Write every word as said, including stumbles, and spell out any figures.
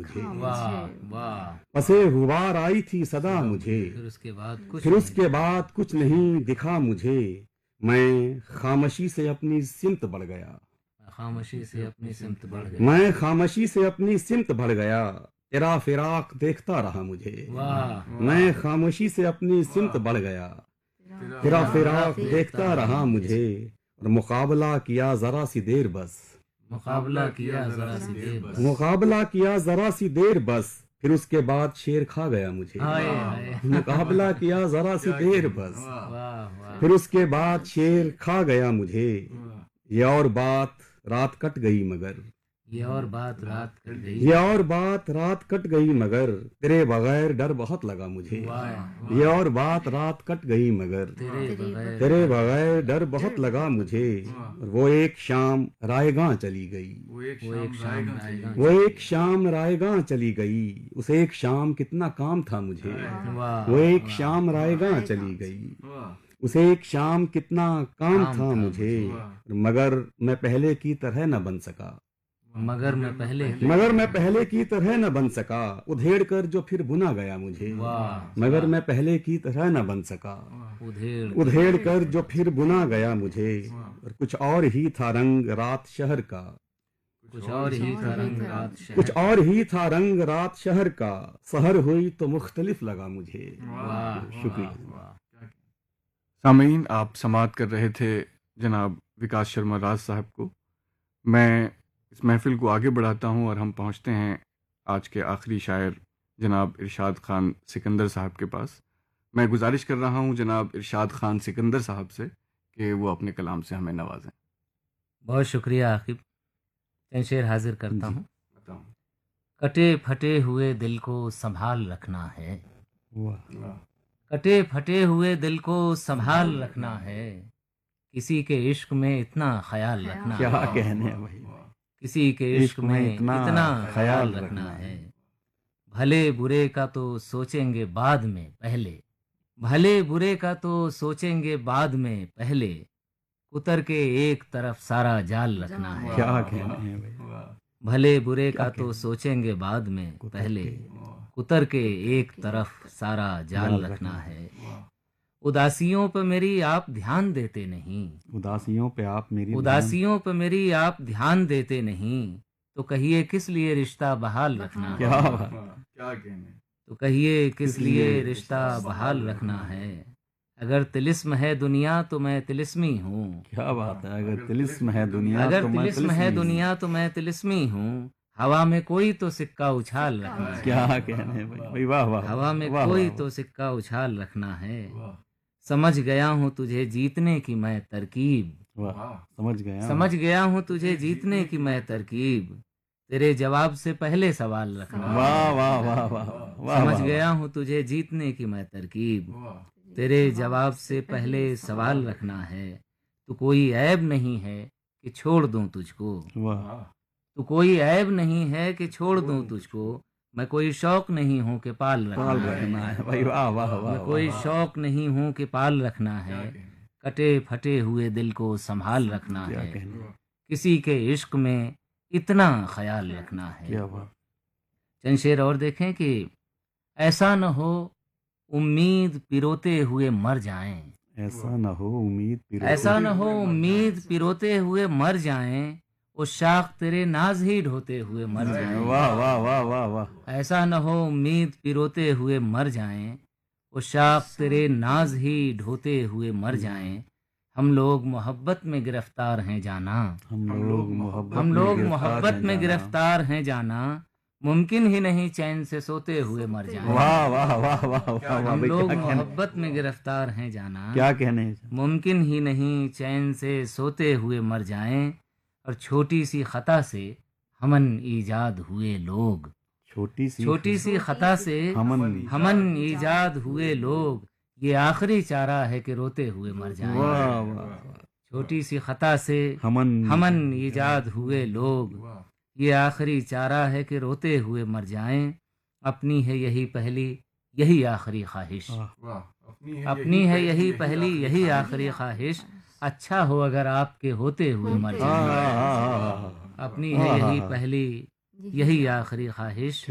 مجھے، واہ واہ، پسے غبار آئی تھی صدا مجھے، پھر اس کے بعد کچھ پھر اس کے بعد کچھ نہیں دکھا مجھے، میں خاموشی سے اپنی سمت بڑھ گیا، خاموشی سے اپنی سمت بڑھ گئی. میں خاموشی سے اپنی سمت بڑھ گیا، تیرا فراق دیکھتا رہا مجھے، واہ، میں خاموشی سے اپنی سمت بڑھ گیا، تیرا فراق دیکھتا رہا مجھے، اور مقابلہ کیا ذرا سی دیر بس، مقابلہ کیا ذرا سی دیر بس. مقابلہ کیا ذرا سی دیر بس، پھر اس کے بعد شیر کھا گیا مجھے، ہائے ہائے، مقابلہ کیا ذرا سی دیر بس، واہ واہ، پھر اس کے بعد شیر کھا گیا مجھے، یہ اور بات رات کٹ گئی مگر، یہ اور بات رات کٹ گئی. یہ اور بات رات کٹ گئی مگر، تیرے بغیر ڈر بہت لگا مجھے، واہ، یہ اور بات رات کٹ گئی مگر، تیرے بغیر تیرے بغیر ڈر بہت لگا مجھے، اور وہ ایک شام رائے گاں چلی گئی، وہ ایک شام آئے گا. وہ ایک شام رائے گاں چلی گئی، اس ایک شام کتنا کام تھا مجھے، واہ، وہ ایک شام رائے گاں چلی گئی، اس ایک شام کتنا کام تھا مجھے، مگر میں پہلے کی طرح نہ بن سکا، مگر میں پہلے مگر میں پہلے کی طرح نہ بن سکا، ادھیڑ کر جو پھر بنا گیا مجھے، واہ، مگر میں پہلے کی طرح نہ بن سکا، ادھیڑ ادھیڑ کر جو پھر بنا گیا مجھے، اور کچھ اور ہی تھا رنگ رات شہر کا، کچھ اور ہی تھا رنگ رات شہر. کچھ اور ہی تھا رنگ رات شہر کا، سحر ہوئی تو مختلف لگا مجھے. واہ، شکریہ. واہ. سامعین، آپ سماعت کر رہے تھے جناب وکاس شرما راز صاحب کو. میں اس محفل کو آگے بڑھاتا ہوں اور ہم پہنچتے ہیں آج کے آخری شاعر جناب ارشاد خان سکندر صاحب کے پاس. میں گزارش کر رہا ہوں جناب ارشاد خان سکندر صاحب سے کہ وہ اپنے کلام سے ہمیں نوازیں. بہت شکریہ عاقب. چند شعر حاضر کرتا جی. ہوں. کٹے پھٹے ہوئے دل کو سنبھال رکھنا ہے، واہ. کٹے پھٹے ہوئے دل کو سنبھال رکھنا ہے، کسی کے عشق میں اتنا خیال رکھنا کیا ہے، کہنے ہیں بھائی، کسی کے عشق میں اتنا خیال رکھنا ہے، بھلے برے کا تو سوچیں گے بعد میں پہلے، بھلے برے کا تو سوچیں گے بعد میں پہلے، اتر کے ایک طرف سارا جال رکھنا ہے، کیا کہنے ہیں بھائی، بھلے برے کا تو سوچیں گے بعد میں پہلے، اتر کے ایک طرف سارا جال رکھنا ہے. اداسیوں پہ میری آپ دھیان دیتے نہیں، اداسیوں پہ آپ میری اداسیوں پہ میری آپ دھیان دیتے نہیں، تو کہیے کس لیے رشتہ بحال رکھنا ہے، کیا بات. کیا کہنے. تو کہیے کس لیے رشتہ بحال رکھنا ہے، اگر طلسم ہے دنیا تو میں طلسمی ہوں، کیا بات ہے، اگر طلسم ہے دنیا اگر تو میں طلسم ہے طلسمی ہوں. دنیا تو میں طلسمی ہوں، ہوا میں کوئی تو سکہ اچھال رکھنا ہے، کیا کہنے ہیں بھائی بھائی، واہ واہ. ہوا میں واہ کوئی واہ. تو سکہ اچھال رکھنا ہے، سمجھ گیا ہوں تجھے جیتنے کی میں ترکیب، واہ. سمجھ گیا. سمجھ گیا ہوں تجھے جیتنے کی میں ترکیب، تیرے جواب سے پہلے سوال رکھنا ہے، واہ واہ واہ واہ واہ. سمجھ گیا ہوں تجھے جیتنے کی میں ترکیب، تیرے جواب سے پہلے سوال رکھنا ہے، تو کوئی عیب نہیں ہے کہ چھوڑ دوں تجھ کو، واہ. تو کوئی عیب نہیں ہے کہ چھوڑ دوں تجھ کو، میں کوئی شوق نہیں ہوں کہ پال پال رکھنا ہے، رکھنا ہے بھائی، واہ واہ واہ. میں کوئی شوق نہیں ہوں کہ پال رکھنا ہے، کٹے پھٹے ہوئے دل کو سنبھال رکھنا کیا ہے، کہنے. کسی کے عشق میں اتنا خیال رکھنا ہے. کیا بات. چند شعر اور دیکھیں کہ ایسا نہ ہو امید پیروتے ہوئے مر جائیں، ایسا نہ ہو امید پیروتے. ایسا نہ ہو امید پیروتے ہوئے مر جائیں، وہ شاخ تیرے ناز ہی ڈھوتے ہوئے مر جائیں، واہ واہ واہ واہ واہ. ایسا نہ ہو امید پیروتے ہوئے مر جائیں، وہ شاخ تیرے ناز ہی ڈھوتے ہوئے مر جائیں، ہم لوگ محبت میں گرفتار ہیں جانا، ہم لوگ محبت ہم لوگ میں محبت میں گرفتار ہیں جانا، ممکن ہی نہیں چین سے سوتے ہوئے مر جائیں، واہ واہ واہ واہ واہ. ہم لوگ محبت میں گرفتار ہیں جانا، کیا کہنے ہیں. ممکن ہی نہیں چین سے سوتے ہوئے مر جائیں، اور چھوٹی سی خطا سے ہمن ایجاد ہوئے لوگ، چھوٹی سی چھوٹی سی خطا سے ہمن. ہمن ایجاد ہوئے لوگ، یہ آخری چارہ ہے کہ روتے ہوئے مر جائیں، واہ واہ. چھوٹی سی خطا سے ہمن. ہمن ایجاد ہوئے لوگ، یہ آخری چارہ ہے کہ روتے ہوئے مر جائیں، اپنی ہے یہی پہلی یہی آخری خواہش، اپنی ہے یہی پہلی یہی آخری خواہش، اچھا ہو اگر آپ کے ہوتے ہوئے مر جائیں، اپنی ہے یہی پہلی یہی آخری خواہش،